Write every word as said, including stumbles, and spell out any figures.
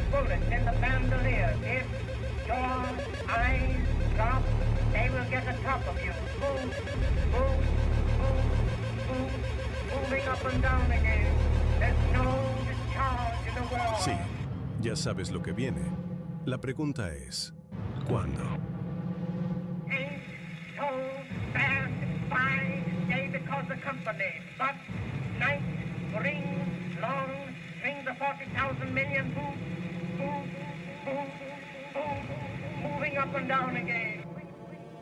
bullets in the bandolier. If your eyes drop, they will get the top of you. Move, move, move, move, moving up and down again. There's no discharge in the world. Sí, ya sabes lo que viene. La pregunta es, ¿cuándo? Ain't so fast by day because of company, but night brings long strings of forty thousand million move, move, move, move, moving up and down again.